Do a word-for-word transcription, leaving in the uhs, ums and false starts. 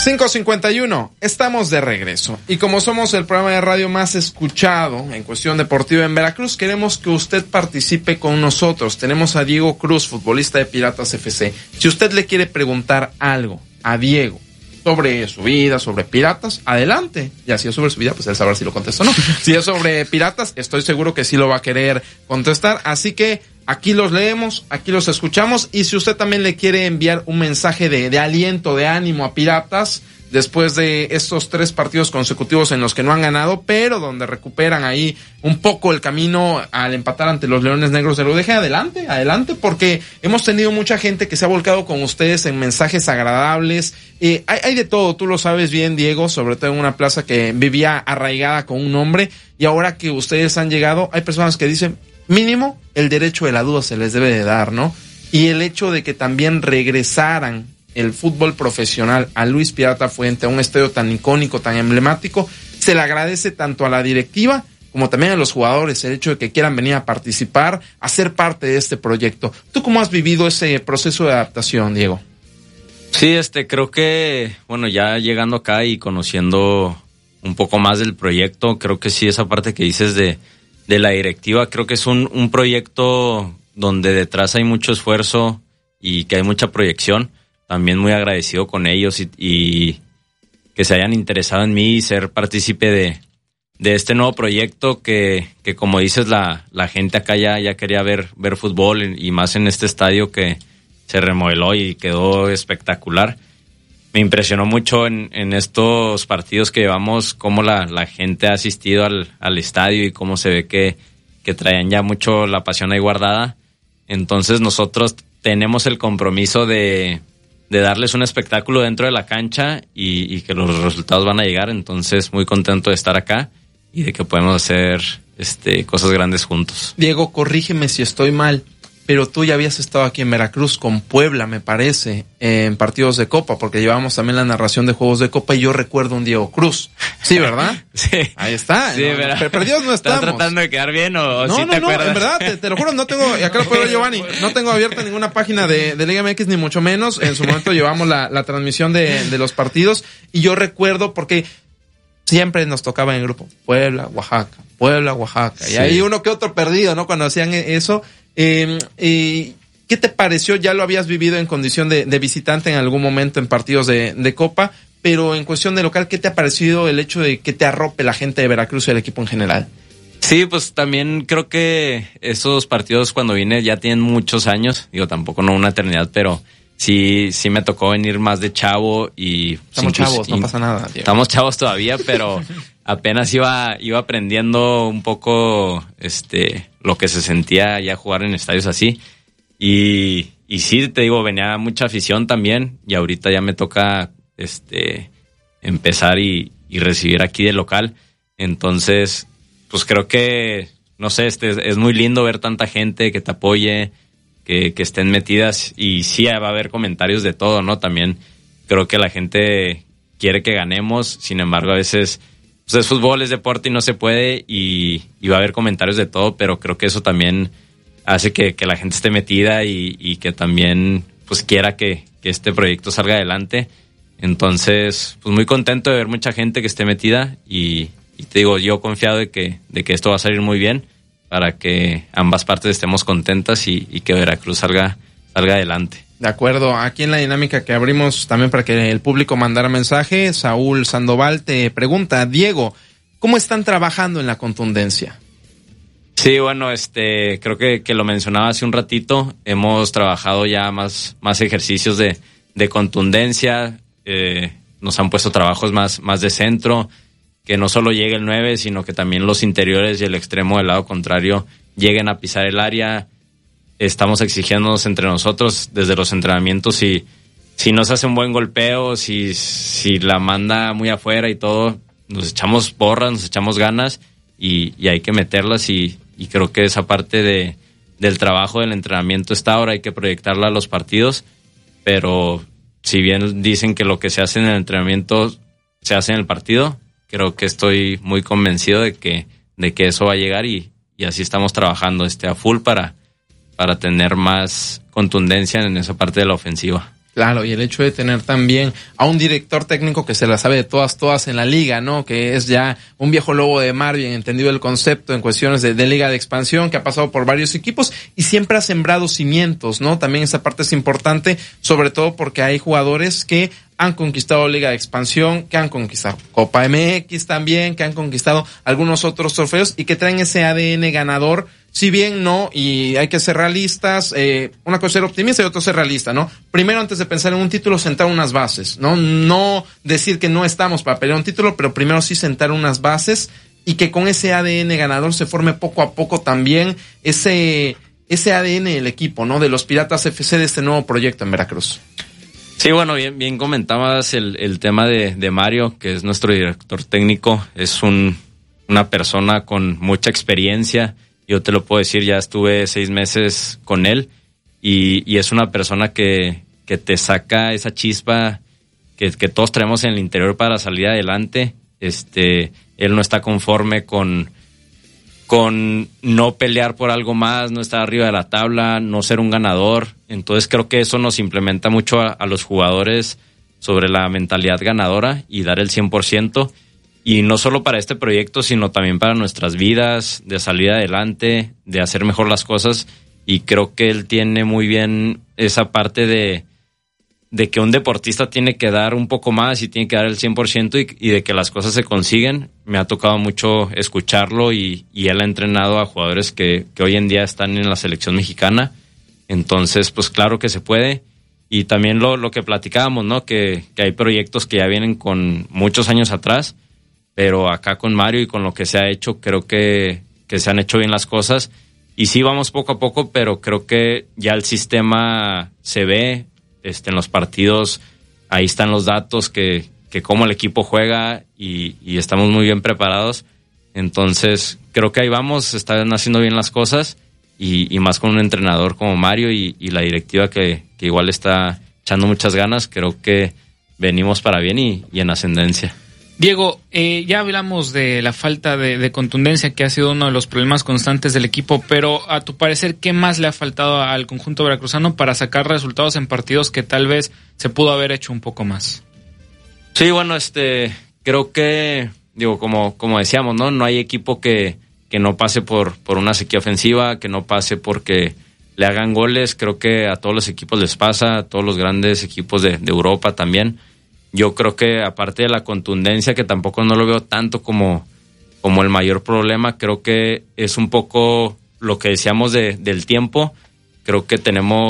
cinco cincuenta y uno, estamos de regreso. Y como somos el programa de radio más escuchado en cuestión deportiva en Veracruz, queremos que usted participe con nosotros. Tenemos a Diego Cruz, futbolista de Piratas F C. Si usted le quiere preguntar algo a Diego sobre su vida, sobre Piratas, adelante. Y así es sobre su vida, pues él sabrá si lo contesta o no. Si es sobre Piratas, estoy seguro que sí lo va a querer contestar. Así que aquí los leemos, aquí los escuchamos. Y si usted también le quiere enviar un mensaje de, de aliento, de ánimo a Piratas, después de estos tres partidos consecutivos en los que no han ganado, pero donde recuperan ahí un poco el camino al empatar ante los Leones Negros de la U D G, adelante, adelante, porque hemos tenido mucha gente que se ha volcado con ustedes en mensajes agradables. Eh, hay, hay de todo, tú lo sabes bien, Diego, sobre todo en una plaza que vivía arraigada con un nombre, y ahora que ustedes han llegado, hay personas que dicen, mínimo, el derecho de la duda se les debe de dar, ¿no? Y el hecho de que también regresaran el fútbol profesional a Luis Pirata Fuente, a un estadio tan icónico, tan emblemático, se le agradece tanto a la directiva como también a los jugadores, el hecho de que quieran venir a participar, a ser parte de este proyecto. ¿Tú cómo has vivido ese proceso de adaptación, Diego? Sí, este, creo que, bueno, ya llegando acá y conociendo un poco más del proyecto, creo que sí, esa parte que dices de, de la directiva, creo que es un, un proyecto donde detrás hay mucho esfuerzo y que hay mucha proyección. También muy agradecido con ellos y, y que se hayan interesado en mí y ser partícipe de, de este nuevo proyecto que, que como dices, la, la gente acá ya, ya quería ver, ver fútbol y más en este estadio que se remodeló y quedó espectacular. Me impresionó mucho en, en estos partidos que llevamos cómo la, la gente ha asistido al, al estadio y cómo se ve que, que traían ya mucho la pasión ahí guardada. Entonces nosotros tenemos el compromiso de... de darles un espectáculo dentro de la cancha y, y que los resultados van a llegar. Entonces, muy contento de estar acá y de que podemos hacer este cosas grandes juntos. Diego, corrígeme si estoy mal, pero tú ya habías estado aquí en Veracruz con Puebla, me parece, en partidos de Copa, porque llevábamos también la narración de juegos de Copa y yo recuerdo un Diego Cruz. Sí, ¿verdad? Sí. Ahí está. Sí, no, no, perdidos no estamos. ¿Estás tratando de quedar bien o, o no, sí no, te no, acuerdas? En verdad, te, te lo juro, no tengo, y acá lo puedo ver Giovanni, no tengo abierta ninguna página de, de Liga M X, ni mucho menos. En su momento llevamos la, la transmisión de, de los partidos y yo recuerdo porque siempre nos tocaba en el grupo Puebla, Oaxaca, Puebla, Oaxaca. Sí. Y ahí uno que otro perdido, ¿no? Cuando hacían eso. Eh, eh, ¿Qué te pareció? Ya lo habías vivido en condición de, de visitante en algún momento en partidos de, de Copa, pero en cuestión de local, ¿qué te ha parecido el hecho de que te arrope la gente de Veracruz y el equipo en general? Sí, pues también creo que esos partidos cuando vine ya tienen muchos años, digo tampoco no una eternidad, pero sí, sí me tocó venir más de chavo y... Estamos chavos, no pasa nada, Diego. Estamos chavos todavía, pero apenas iba, iba aprendiendo un poco este lo que se sentía ya jugar en estadios así. Y, y sí, te digo, venía mucha afición también y ahorita ya me toca este empezar y, y recibir aquí de local. Entonces, pues creo que, no sé, este es, es muy lindo ver tanta gente que te apoye, que, que estén metidas y sí va a haber comentarios de todo, ¿no? También creo que la gente quiere que ganemos, sin embargo a veces pues es fútbol, es deporte y no se puede y, y va a haber comentarios de todo, pero creo que eso también hace que, que la gente esté metida y, y que también pues quiera que, que este proyecto salga adelante. Entonces, pues muy contento de ver mucha gente que esté metida y, y te digo, yo confiado de que, de que esto va a salir muy bien para que ambas partes estemos contentas y, y que Veracruz salga, salga adelante. De acuerdo, aquí en la dinámica que abrimos también para que el público mandara mensaje, Saúl Sandoval te pregunta, Diego, ¿cómo están trabajando en la contundencia? Sí, bueno, este, creo que, que lo mencionaba hace un ratito, hemos trabajado ya más, más ejercicios de, de contundencia, eh, nos han puesto trabajos más, más de centro, que no solo llegue el nueve, sino que también los interiores y el extremo del lado contrario lleguen a pisar el área. Estamos exigiéndonos entre nosotros desde los entrenamientos si, si nos hace un buen golpeo, si, si la manda muy afuera y todo, nos echamos porras, nos echamos ganas y, y hay que meterlas y, y creo que esa parte de, del trabajo del entrenamiento está ahora, hay que proyectarla a los partidos, pero si bien dicen que lo que se hace en el entrenamiento se hace en el partido, creo que estoy muy convencido de que, de que eso va a llegar y, y así estamos trabajando este, a full para... para tener más contundencia en esa parte de la ofensiva. Claro, y el hecho de tener también a un director técnico que se la sabe de todas, todas en la liga, ¿no? Que es ya un viejo lobo de mar, bien entendido el concepto en cuestiones de, de liga de expansión, que ha pasado por varios equipos y siempre ha sembrado cimientos, ¿no? También esa parte es importante, sobre todo porque hay jugadores que han conquistado liga de expansión, que han conquistado Copa M X también, que han conquistado algunos otros trofeos y que traen ese A D N ganador. Si bien no, y hay que ser realistas, eh, una cosa es ser optimista y otra ser realista, ¿no? Primero, antes de pensar en un título, sentar unas bases, ¿no? No decir que no estamos para pelear un título, pero primero sí sentar unas bases y que con ese A D N ganador se forme poco a poco también ese, ese A D N del equipo, ¿no? De los Piratas F C, de este nuevo proyecto en Veracruz. Sí, bueno, bien, bien comentabas el, el tema de, de Mario, que es nuestro director técnico. Es un, una persona con mucha experiencia. Yo te lo puedo decir, ya estuve seis meses con él y, y es una persona que, que te saca esa chispa que, que todos traemos en el interior para salir adelante. Este, él no está conforme con, con no pelear por algo más, no estar arriba de la tabla, no ser un ganador. Entonces creo que eso nos implementa mucho a, a los jugadores sobre la mentalidad ganadora y dar el cien por ciento. Y no solo para este proyecto, sino también para nuestras vidas, de salir adelante, de hacer mejor las cosas. Y creo que él tiene muy bien esa parte de, de que un deportista tiene que dar un poco más y tiene que dar el cien por ciento y, y de que las cosas se consiguen. Me ha tocado mucho escucharlo y, y él ha entrenado a jugadores que, que hoy en día están en la selección mexicana. Entonces, pues claro que se puede. Y también lo, lo que platicábamos, ¿no? Que, que hay proyectos que ya vienen con muchos años atrás. Pero acá con Mario y con lo que se ha hecho, creo que, que se han hecho bien las cosas. Y sí, vamos poco a poco, pero creo que ya el sistema se ve este, en los partidos. Ahí están los datos que, que cómo el equipo juega y, y estamos muy bien preparados. Entonces, creo que ahí vamos, están haciendo bien las cosas y, y más con un entrenador como Mario y, y la directiva que, que igual está echando muchas ganas. Creo que venimos para bien y, y en ascendencia. Diego, eh, ya hablamos de la falta de, de contundencia que ha sido uno de los problemas constantes del equipo, pero a tu parecer, ¿qué más le ha faltado al conjunto veracruzano para sacar resultados en partidos que tal vez se pudo haber hecho un poco más? Sí, bueno, este, creo que, digo, como, como decíamos, ¿no? No hay equipo que, que no pase por, por una sequía ofensiva, que no pase porque le hagan goles. Creo que a todos los equipos les pasa, a todos los grandes equipos de, de Europa también. Yo creo que aparte de la contundencia, que tampoco no lo veo tanto como, como el mayor problema, creo que es un poco lo que decíamos de, del tiempo. Creo que tenemos